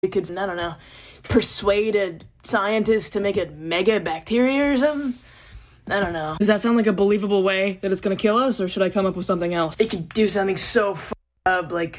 it could, I don't know, persuade a scientist to make a mega bacteria or something. I don't know. Does that sound like a believable way that it's going to kill us, or should I come up with something else? It could do something so up, like,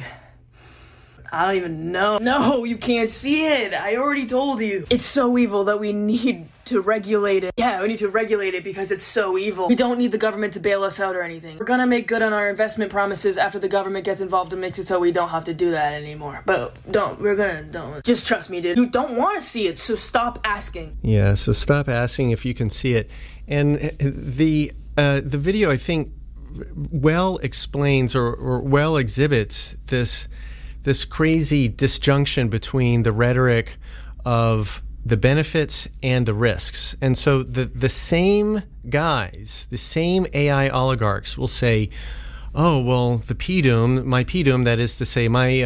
I don't even know. No, you can't see it. I already told you. It's so evil that we need to regulate it. Yeah, we need to regulate it because it's so evil. We don't need the government to bail us out or anything. We're gonna make good on our investment promises after the government gets involved and makes it so we don't have to do that anymore. But don't. Just trust me, dude. You don't want to see it, so stop asking. Yeah, so stop asking if you can see it. And the video, I think, well explains or well exhibits this crazy disjunction between the rhetoric of the benefits and the risks. And so the same guys, the same AI oligarchs will say, oh, well, my PDOM, that is to say,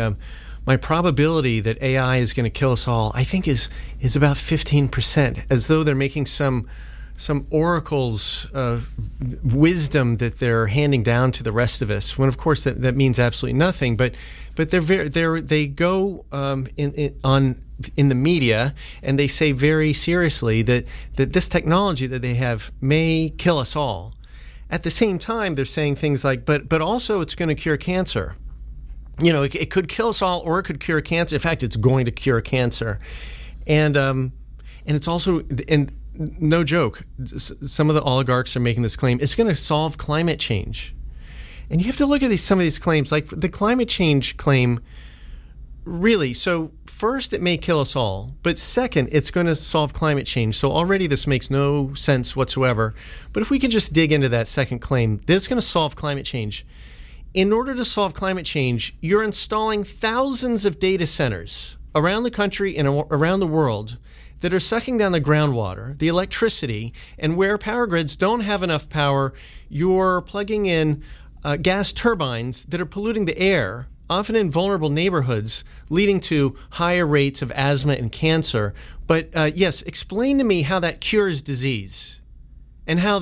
my probability that AI is going to kill us all, I think is about 15%, as though they're making some oracles of wisdom that they're handing down to the rest of us. When of course that means absolutely nothing. But they go in the media and they say very seriously that this technology that they have may kill us all. At the same time, they're saying things like, but also it's going to cure cancer. You know, it could kill us all, or it could cure cancer. In fact, it's going to cure cancer, and it's also no joke, some of the oligarchs are making this claim, it's going to solve climate change. And you have to look at some of these claims, like the climate change claim, really. So first, it may kill us all, but second, it's going to solve climate change. So already this makes no sense whatsoever. But if we can just dig into that second claim, this is going to solve climate change. In order to solve climate change, you're installing thousands of data centers around the country and around the world that are sucking down the groundwater, the electricity, and where power grids don't have enough power, you're plugging in gas turbines that are polluting the air, often in vulnerable neighborhoods, leading to higher rates of asthma and cancer. But yes, explain to me how that cures disease, and how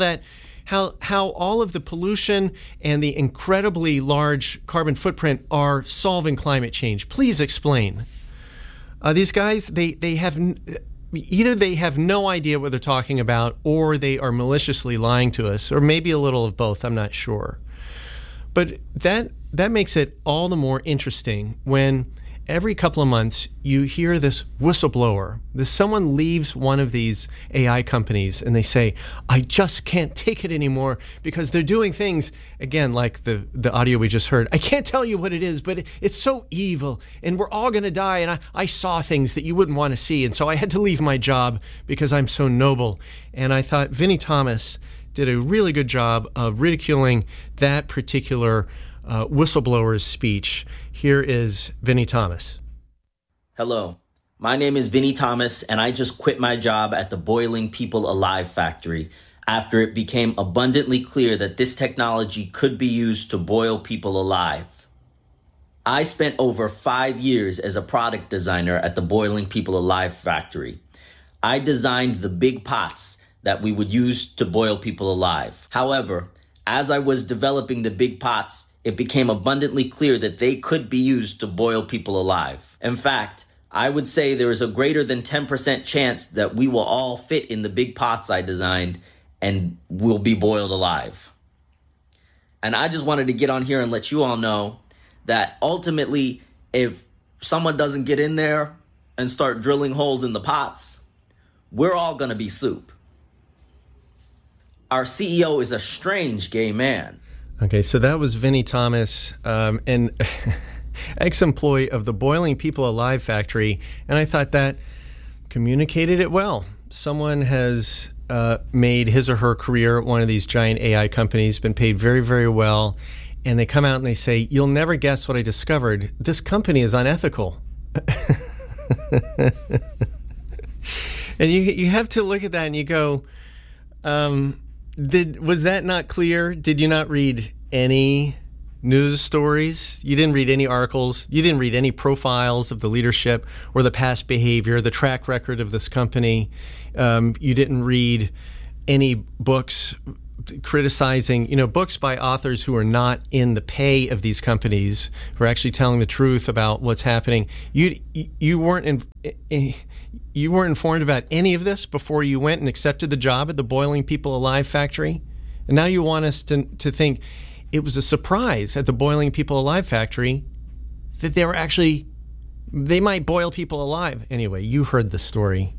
all of the pollution and the incredibly large carbon footprint are solving climate change. Please explain. These guys, they have either they have no idea what they're talking about, or they are maliciously lying to us, or maybe a little of both. I'm not sure. But that makes it all the more interesting when every couple of months you hear this whistleblower. Someone leaves one of these AI companies and they say, I just can't take it anymore because they're doing things, again, like the audio we just heard. I can't tell you what it is, but it's so evil and we're all going to die. And I saw things that you wouldn't want to see. And so I had to leave my job because I'm so noble. And I thought Vinnie Thomas did a really good job of ridiculing that particular whistleblower's speech. Here is Vinnie Thomas. Hello, my name is Vinnie Thomas, and I just quit my job at the Boiling People Alive factory after it became abundantly clear that this technology could be used to boil people alive. I spent over 5 years as a product designer at the Boiling People Alive factory. I designed the big pots that we would use to boil people alive. However, as I was developing the big pots, it became abundantly clear that they could be used to boil people alive. In fact, I would say there is a greater than 10% chance that we will all fit in the big pots I designed and will be boiled alive. And I just wanted to get on here and let you all know that ultimately, if someone doesn't get in there and start drilling holes in the pots, we're all going to be soup. Our CEO is a strange gay man. Okay, so that was Vinnie Thomas, an ex-employee of the Boiling People Alive factory, and I thought that communicated it well. Someone has made his or her career at one of these giant AI companies, been paid very, very well, and they come out and they say, you'll never guess what I discovered. This company is unethical. And you have to look at that and you go, was that not clear? Did you not read any news stories? You didn't read any articles. You didn't read any profiles of the leadership or the past behavior, the track record of this company. You didn't read any books criticizing, books by authors who are not in the pay of these companies, who are actually telling the truth about what's happening. You weren't informed about any of this before you went and accepted the job at the Boiling People Alive factory, and now you want us to think it was a surprise at the Boiling People Alive factory that they might boil people alive. Anyway, you heard the story.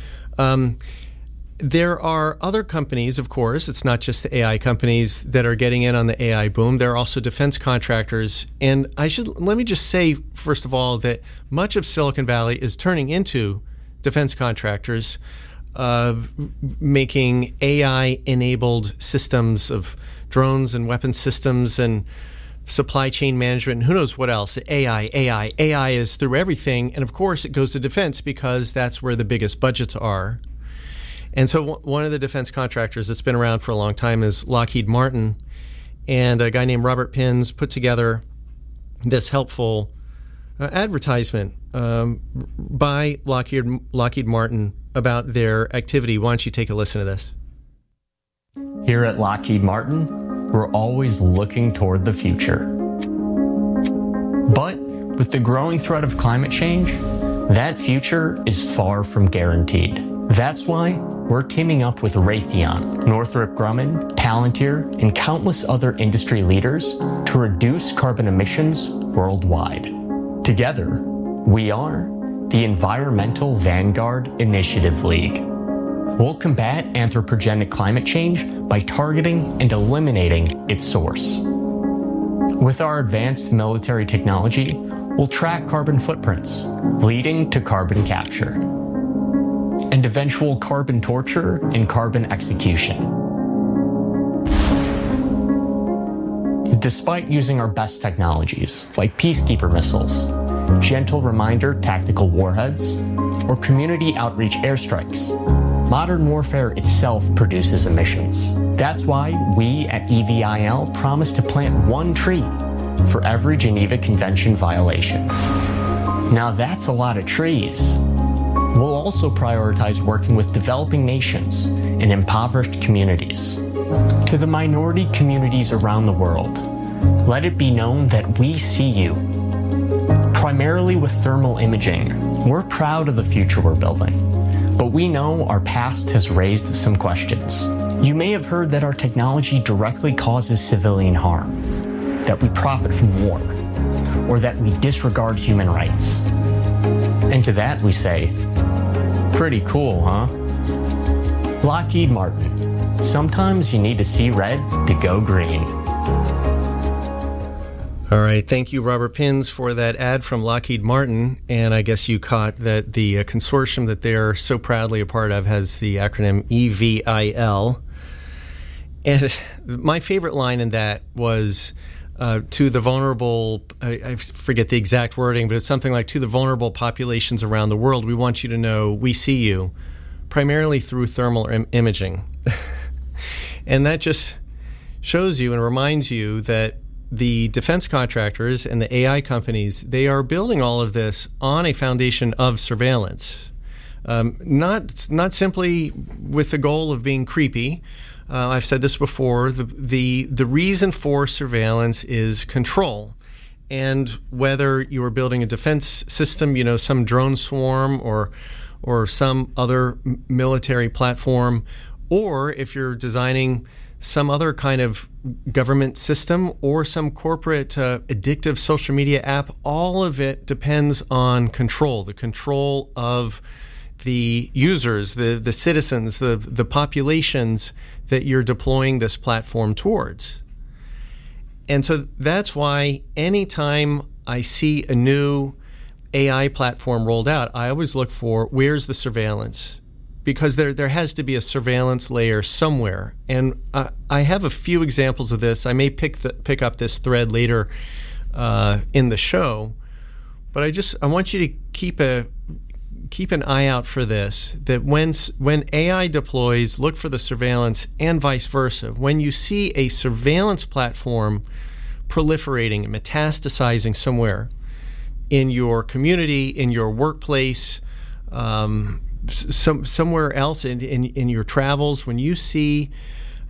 There are other companies, of course, it's not just the AI companies that are getting in on the AI boom. There are also defense contractors. And let me just say, first of all, that much of Silicon Valley is turning into defense contractors, making AI-enabled systems of drones and weapon systems and supply chain management, and who knows what else. AI is through everything. And of course, it goes to defense because that's where the biggest budgets are. And so one of the defense contractors that's been around for a long time is Lockheed Martin. And a guy named Robert Pins put together this helpful advertisement by Lockheed Martin about their activity. Why don't you take a listen to this? Here at Lockheed Martin, we're always looking toward the future. But with the growing threat of climate change, that future is far from guaranteed. That's why we're teaming up with Raytheon, Northrop Grumman, Palantir, and countless other industry leaders to reduce carbon emissions worldwide. Together, we are the Environmental Vanguard Initiative League. We'll combat anthropogenic climate change by targeting and eliminating its source. With our advanced military technology, we'll track carbon footprints, leading to carbon capture, and eventual carbon torture and carbon execution. Despite using our best technologies, like Peacekeeper missiles, Gentle Reminder tactical warheads, or community outreach airstrikes, modern warfare itself produces emissions. That's why we at EVIL promise to plant 1 tree for every Geneva Convention violation. Now that's a lot of trees. We'll also prioritize working with developing nations and impoverished communities. To the minority communities around the world, let it be known that we see you. Primarily with thermal imaging, we're proud of the future we're building, but we know our past has raised some questions. You may have heard that our technology directly causes civilian harm, that we profit from war, or that we disregard human rights. And to that we say, pretty cool, huh? Lockheed Martin. Sometimes you need to see red to go green. All right. Thank you, Robert Pins, for that ad from Lockheed Martin. And I guess you caught that the consortium that they're so proudly a part of has the acronym EVIL. And my favorite line in that was to the vulnerable, I forget the exact wording, but it's something like, to the vulnerable populations around the world, we want you to know we see you, primarily through thermal imaging. And that just shows you and reminds you that the defense contractors and the AI companies, they are building all of this on a foundation of surveillance, not simply with the goal of being creepy. I've said this before, the reason for surveillance is control. And whether you are building a defense system, some drone swarm or some other military platform, or if you're designing some other kind of government system or some corporate addictive social media app, all of it depends on control, the control of the users, the citizens, the populations that you're deploying this platform towards. And so that's why anytime I see a new AI platform rolled out, I always look for, where's the surveillance? Because there has to be a surveillance layer somewhere. And I have a few examples of this. I may pick up this thread later in the show, but I want you to keep an eye out for this, that when AI deploys, look for the surveillance, and vice versa. When you see a surveillance platform proliferating and metastasizing somewhere in your community, in your workplace, somewhere else in your travels, when you see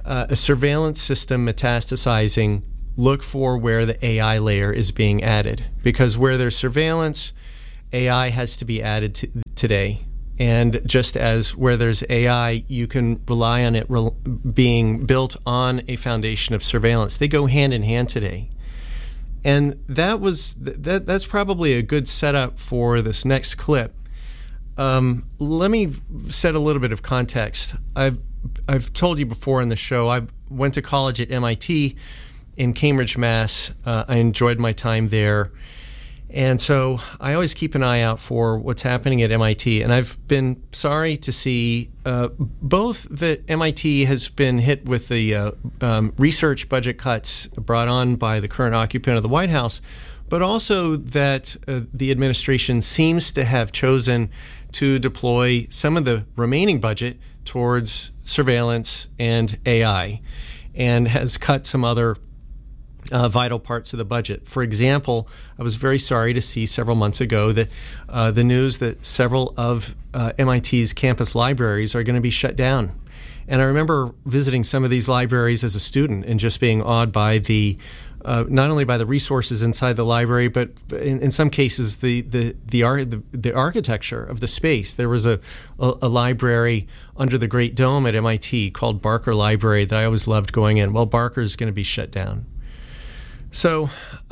a surveillance system metastasizing, look for where the AI layer is being added. Because where there's surveillance, AI has to be added today. And just as where there's AI, you can rely on it being built on a foundation of surveillance. They go hand in hand today. And that's probably a good setup for this next clip. Let me set a little bit of context. I've told you before in the show, I went to college at MIT in Cambridge, Mass. I enjoyed my time there. And so I always keep an eye out for what's happening at MIT. And I've been sorry to see both that MIT has been hit with the research budget cuts brought on by the current occupant of the White House, but also that the administration seems to have chosen to deploy some of the remaining budget towards surveillance and AI, and has cut some other vital parts of the budget. For example, I was very sorry to see several months ago that the news that several of MIT's campus libraries are going to be shut down. And I remember visiting some of these libraries as a student and just being awed by not only by the resources inside the library, but in some cases the architecture of the space. There was a library under the Great Dome at MIT called Barker Library that I always loved going in. Well, Barker is going to be shut down. So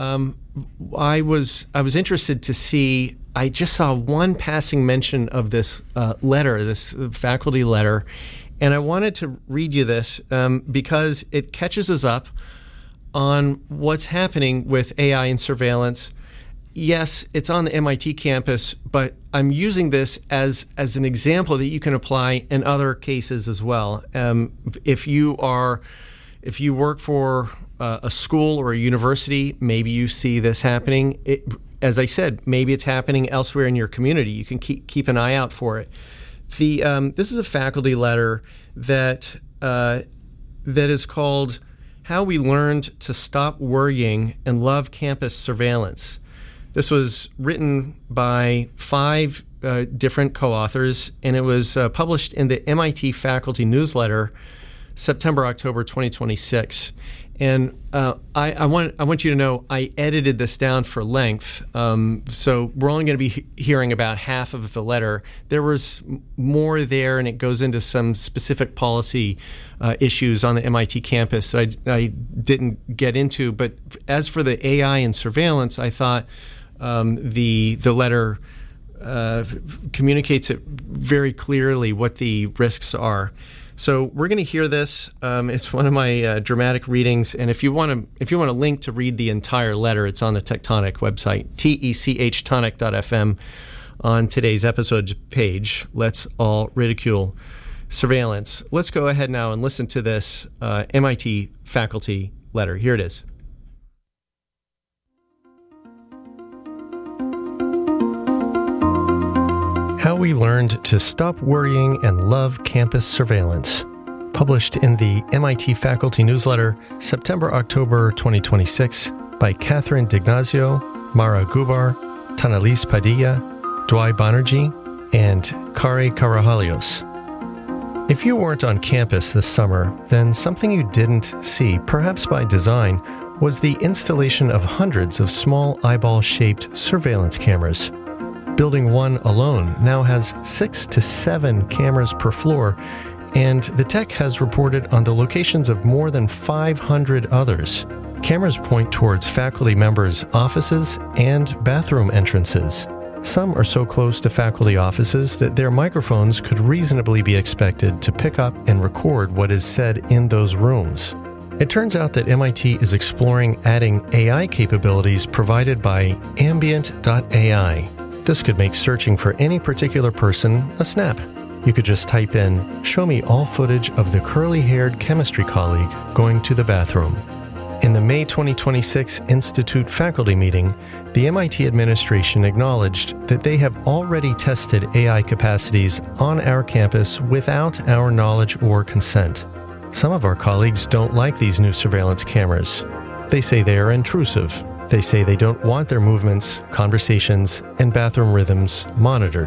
I was interested to see. I just saw one passing mention of this letter, this faculty letter, and I wanted to read you this because it catches us up on what's happening with AI and surveillance. Yes, it's on the MIT campus, but I'm using this as an example that you can apply in other cases as well. If you work for a school or a university, maybe you see this happening. As I said, maybe it's happening elsewhere in your community. You can keep an eye out for it. This is a faculty letter that is called "How We Learned to Stop Worrying and Love Campus Surveillance." This was written by 5 different co-authors, and it was published in the MIT Faculty Newsletter, September-October 2026. And I want you to know I edited this down for length, so we're only going to be hearing about half of the letter. There was more there, and it goes into some specific policy issues on the MIT campus that I didn't get into. But as for the AI and surveillance, I thought the letter communicates it very clearly what the risks are. So we're going to hear this. It's one of my dramatic readings, and if you want to link to read the entire letter, it's on the Tectonic website, techtonic.fm. On today's episode page, Let's All Ridicule Surveillance. Let's go ahead now and listen to this MIT faculty letter. Here it is. How We Learned to Stop Worrying and Love Campus Surveillance, published in the MIT Faculty Newsletter, September-October 2026, by Catherine D'Ignazio, Mara Gubar, Tanalis Padilla, Dwai Banerjee, and Kari Karahalios. If you weren't on campus this summer, then something you didn't see, perhaps by design, was the installation of hundreds of small eyeball-shaped surveillance cameras. Building 1 alone now has 6 to 7 cameras per floor, and the tech has reported on the locations of more than 500 others. Cameras point towards faculty members' offices and bathroom entrances. Some are so close to faculty offices that their microphones could reasonably be expected to pick up and record what is said in those rooms. It turns out that MIT is exploring adding AI capabilities provided by Ambient.ai. This could make searching for any particular person a snap. You could just type in, "Show me all footage of the curly-haired chemistry colleague going to the bathroom." In the May 2026 Institute faculty meeting, the MIT administration acknowledged that they have already tested AI capacities on our campus without our knowledge or consent. Some of our colleagues don't like these new surveillance cameras. They say they are intrusive. They say they don't want their movements, conversations, and bathroom rhythms monitored.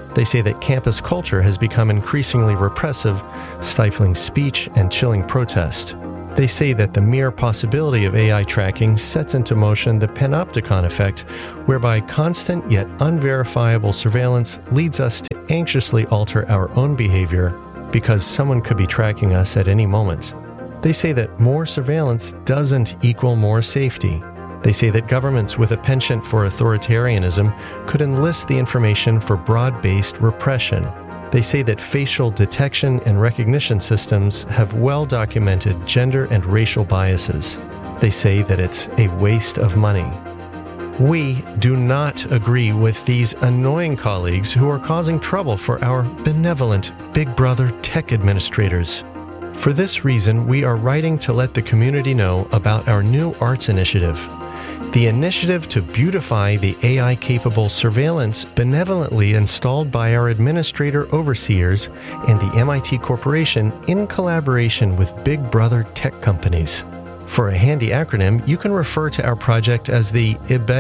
They say that campus culture has become increasingly repressive, stifling speech and chilling protest. They say that the mere possibility of AI tracking sets into motion the panopticon effect, whereby constant yet unverifiable surveillance leads us to anxiously alter our own behavior because someone could be tracking us at any moment. They say that more surveillance doesn't equal more safety. They say that governments with a penchant for authoritarianism could enlist the information for broad-based repression. They say that facial detection and recognition systems have well-documented gender and racial biases. They say that it's a waste of money. We do not agree with these annoying colleagues who are causing trouble for our benevolent Big Brother tech administrators. For this reason, we are writing to let the community know about our new arts initiative. The initiative to beautify the AI-capable surveillance benevolently installed by our administrator overseers and the MIT Corporation in collaboration with Big Brother tech companies. For a handy acronym, you can refer to our project as the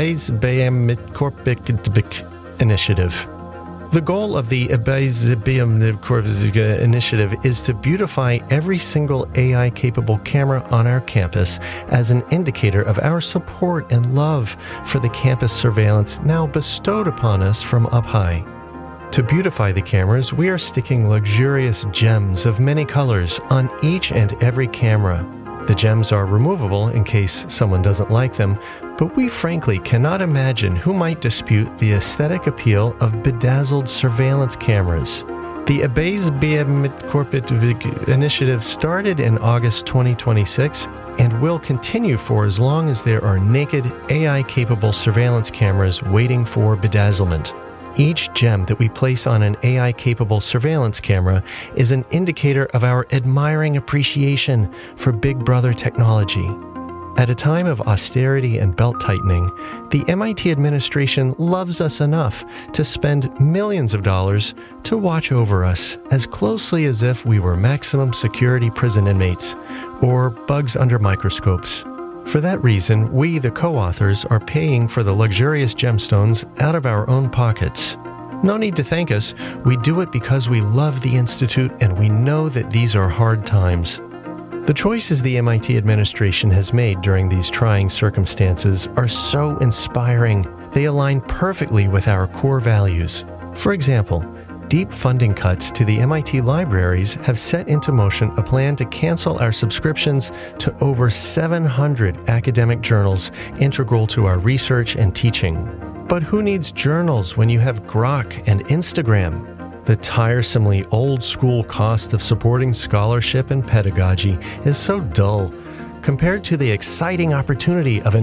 IBAIS Initiative. The goal of the IBAIS Initiative is to beautify every single AI-capable camera on our campus as an indicator of our support and love for the campus surveillance now bestowed upon us from up high. To beautify the cameras, we are sticking luxurious gems of many colors on each and every camera. The gems are removable in case someone doesn't like them, but we frankly cannot imagine who might dispute the aesthetic appeal of bedazzled surveillance cameras. The IBAIS Initiative started in August 2026 and will continue for as long as there are naked, AI-capable surveillance cameras waiting for bedazzlement. Each gem that we place on an AI-capable surveillance camera is an indicator of our admiring appreciation for Big Brother technology. At a time of austerity and belt-tightening, the MIT administration loves us enough to spend millions of dollars to watch over us as closely as if we were maximum security prison inmates or bugs under microscopes. For that reason, we, the co-authors, are paying for the luxurious gemstones out of our own pockets. No need to thank us. We do it because we love the Institute and we know that these are hard times. The choices the MIT administration has made during these trying circumstances are so inspiring. They align perfectly with our core values. For example, deep funding cuts to the MIT libraries have set into motion a plan to cancel our subscriptions to over 700 academic journals integral to our research and teaching. But who needs journals when you have Grok and Instagram? The tiresomely old-school cost of supporting scholarship and pedagogy is so dull compared to the exciting opportunity of an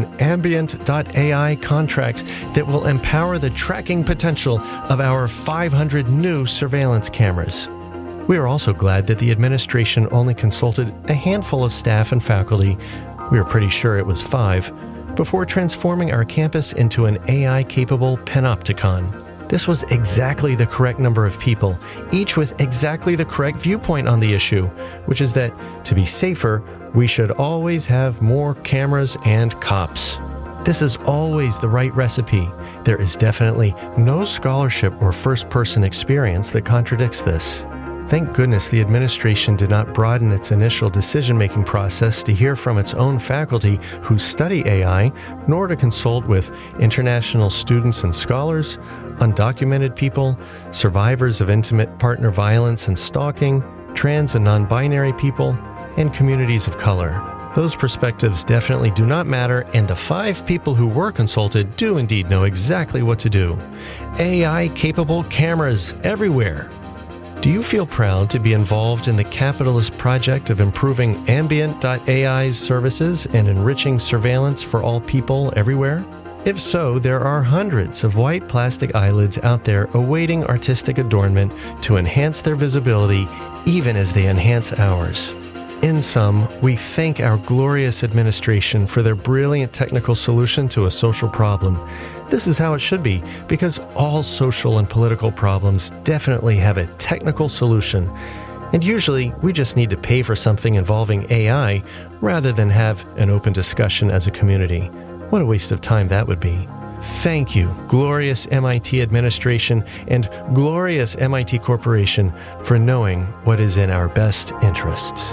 Ambient.ai contract that will empower the tracking potential of our 500 new surveillance cameras. We are also glad that the administration only consulted a handful of staff and faculty, we are pretty sure it was 5, before transforming our campus into an AI-capable panopticon. This was exactly the correct number of people, each with exactly the correct viewpoint on the issue, which is that, to be safer, we should always have more cameras and cops. This is always the right recipe. There is definitely no scholarship or first-person experience that contradicts this. Thank goodness the administration did not broaden its initial decision-making process to hear from its own faculty who study AI, nor to consult with international students and scholars, undocumented people, survivors of intimate partner violence and stalking, trans and non-binary people, and communities of color. Those perspectives definitely do not matter, and the 5 people who were consulted do indeed know exactly what to do. AI-capable cameras everywhere. Do you feel proud to be involved in the capitalist project of improving Ambient.ai's services and enriching surveillance for all people everywhere? If so, there are hundreds of white plastic eyelids out there awaiting artistic adornment to enhance their visibility even as they enhance ours. In sum, we thank our glorious administration for their brilliant technical solution to a social problem. This is how it should be, because all social and political problems definitely have a technical solution. And usually, we just need to pay for something involving AI rather than have an open discussion as a community. What a waste of time that would be. Thank you, glorious MIT administration and glorious MIT Corporation, for knowing what is in our best interests.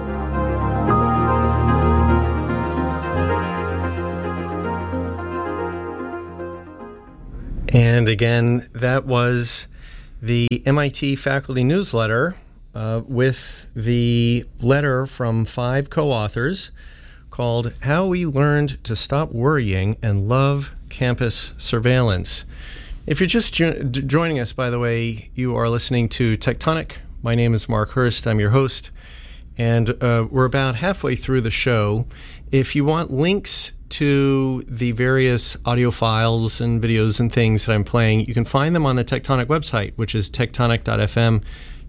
And again, that was the MIT faculty newsletter with the letter from 5 co-authors called How We Learned to Stop Worrying and Love Campus Surveillance. If you're just joining us, by the way, you are listening to Tectonic. My name is Mark Hurst. I'm your host. And we're about halfway through the show. If you want links to the various audio files and videos and things that I'm playing, you can find them on the Tectonic website, which is tectonic.fm,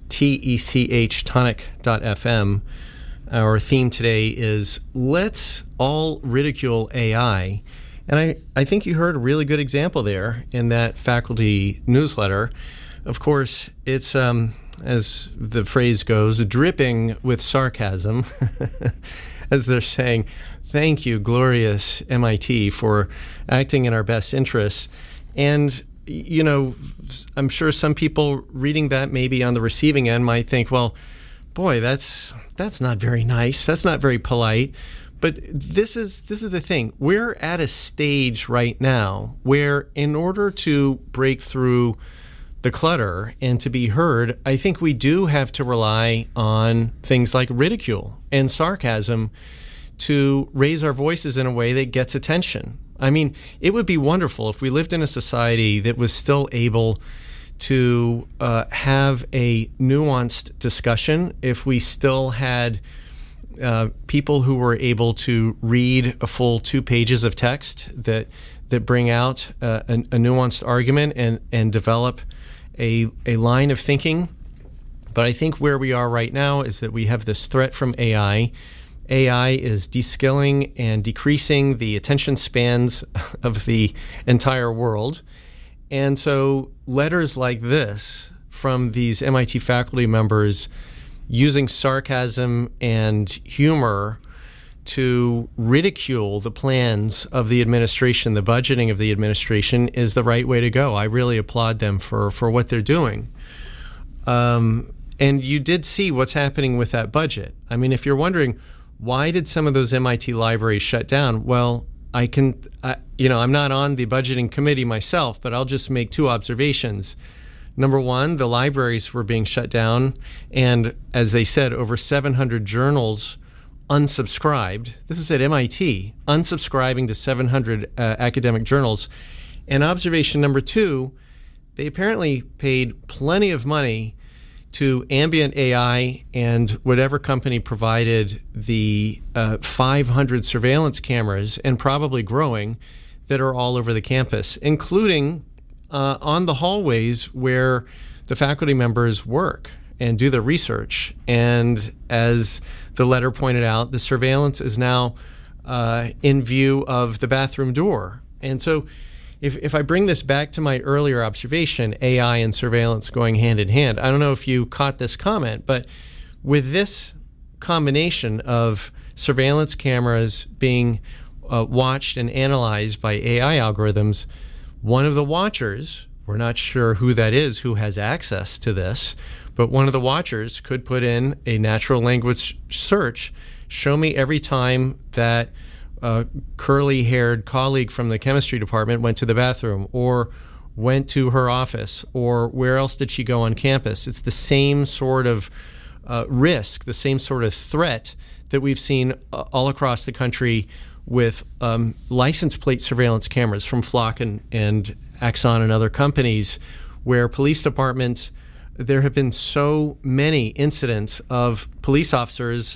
T-E-C-H tonic.fm. Our theme today is Let's All Ridicule AI. And I think you heard a really good example there in that faculty newsletter. Of course, it's, as the phrase goes, dripping with sarcasm, as they're saying, thank you, glorious MIT, for acting in our best interests. And, you know, I'm sure some people reading that maybe on the receiving end might think, well, boy, that's not very nice. That's not very polite. But this is the thing. We're at a stage right now where in order to break through the clutter and to be heard, I think we do have to rely on things like ridicule and sarcasm to raise our voices in a way that gets attention. I mean, it would be wonderful if we lived in a society that was still able to have a nuanced discussion, if we still had people who were able to read a full 2 pages of text that bring out a nuanced argument and develop a line of thinking. But I think where we are right now is that we have this threat from AI. AI is deskilling and decreasing the attention spans of the entire world. And so letters like this from these MIT faculty members using sarcasm and humor to ridicule the plans of the administration, the budgeting of the administration, is the right way to go. I really applaud them for what they're doing. And you did see what's happening with that budget. I mean, if you're wondering, why did some of those MIT libraries shut down? Well, I'm not on the budgeting committee myself, but I'll just make 2 observations. Number one, the libraries were being shut down, and as they said, over 700 journals unsubscribed. This is at MIT, unsubscribing to 700 academic journals. And observation number 2, they apparently paid plenty of money to Ambient AI and whatever company provided the 500 surveillance cameras, and probably growing, that are all over the campus, including on the hallways where the faculty members work and do their research. And as the letter pointed out, the surveillance is now in view of the bathroom door. And so if I bring this back to my earlier observation, AI and surveillance going hand in hand, I don't know if you caught this comment, but with this combination of surveillance cameras being watched and analyzed by AI algorithms, one of the watchers, we're not sure who that is, who has access to this, but one of the watchers could put in a natural language search, show me every time that a curly-haired colleague from the chemistry department went to the bathroom or went to her office, or where else did she go on campus. It's the same sort of risk, the same sort of threat that we've seen all across the country with license plate surveillance cameras from Flock and Axon and other companies, where police departments, there have been so many incidents of police officers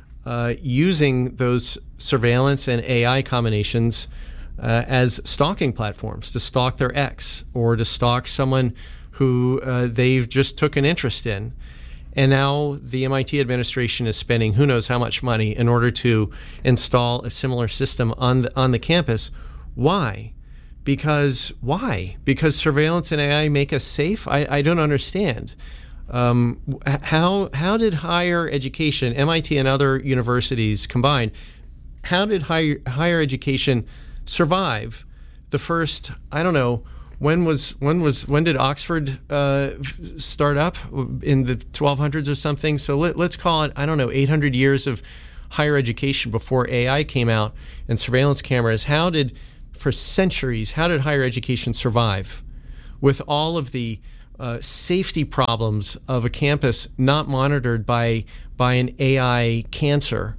using those surveillance and AI combinations as stalking platforms to stalk their ex or to stalk someone who they just took an interest in. And now the MIT administration is spending who knows how much money in order to install a similar system on the campus. Why? Because surveillance and AI make us safe? I don't understand. How did higher education, MIT and other universities combined, how did higher education survive the first, I don't know, when did Oxford start up? In the 1200s or something? So let's call it, I don't know, 800 years of higher education before AI came out and surveillance cameras. For centuries, how did higher education survive with all of the safety problems of a campus not monitored by an AI cancer?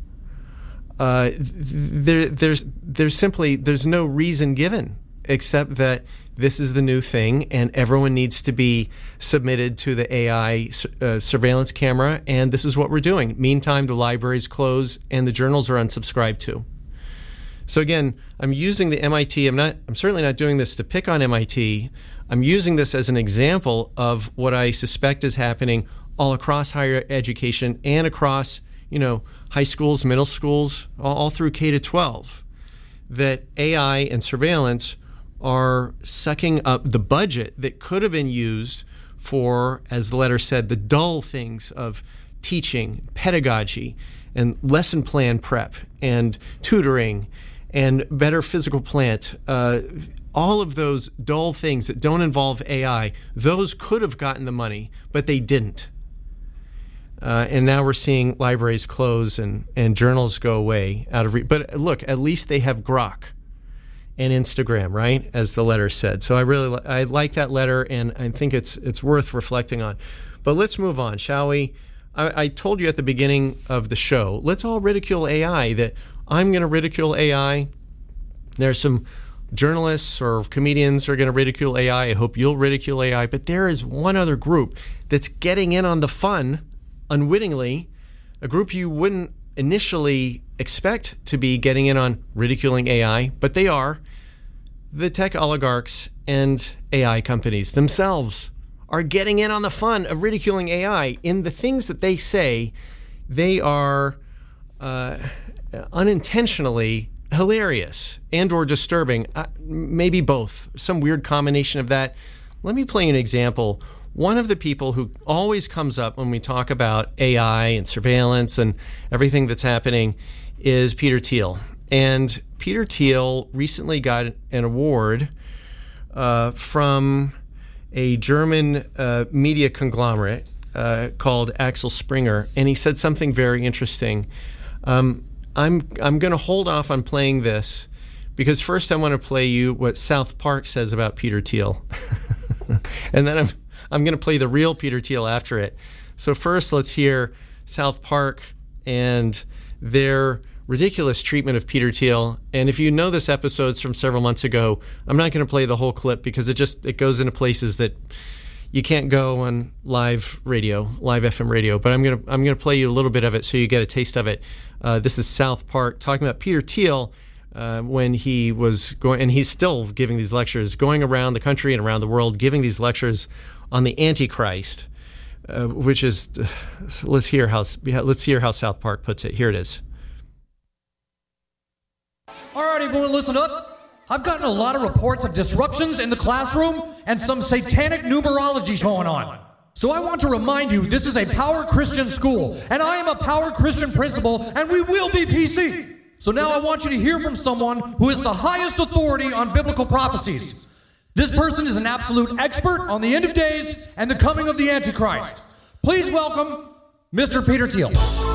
There's no reason given except that this is the new thing and everyone needs to be submitted to the AI surveillance camera, and this is what we're doing. Meantime, the libraries close and the journals are unsubscribed to. So again, I'm using the MIT. I'm certainly not doing this to pick on MIT. I'm using this as an example of what I suspect is happening all across higher education and across, high schools, middle schools, all through K-12, that AI and surveillance are sucking up the budget that could have been used for, as the letter said, the dull things of teaching, pedagogy, and lesson plan prep, and tutoring, and better physical plant. All of those dull things that don't involve AI, those could have gotten the money, but they didn't. And now we're seeing libraries close and journals go away out of but look, at least they have Grok and Instagram, right? As the letter said. So I like that letter, and I think it's worth reflecting on. But let's move on, shall we? I told you at the beginning of the show, let's all ridicule AI, that I'm going to ridicule AI. There's some journalists or comedians who are going to ridicule AI. I hope you'll ridicule AI. But there is one other group that's getting in on the fun unwittingly, a group you wouldn't initially expect to be getting in on ridiculing AI, but they are. The tech oligarchs and AI companies themselves are getting in on the fun of ridiculing AI. In the things that they say, they are unintentionally hilarious and or disturbing, maybe both, some weird combination of that. Let me play an example. One of the people who always comes up when we talk about AI and surveillance and everything that's happening is Peter Thiel. And Peter Thiel recently got an award from a German media conglomerate called Axel Springer, and he said something very interesting. I'm going to hold off on playing this because first I want to play you what South Park says about Peter Thiel, and then I'm going to play the real Peter Thiel after it. So first, let's hear South Park and their ridiculous treatment of Peter Thiel. And if you know this episode's from several months ago, I'm not going to play the whole clip because it goes into places that you can't go on live radio, live FM radio. But I'm going to play you a little bit of it so you get a taste of it. This is South Park talking about Peter Thiel when he was going, and he's still giving these lectures, going around the country and around the world, giving these lectures on the Antichrist, which is let's hear how South Park puts it. Here it is. All right, everyone, listen up. I've gotten a lot of reports of disruptions in the classroom and some satanic numerology going on. So I want to remind you, this is a Power Christian school, and I am a Power Christian principal, and we will be PC. So now I want you to hear from someone who is the highest authority on biblical prophecies. This person is an absolute expert on the end of days and the coming of the Antichrist. Please welcome Mr. Peter Thiel.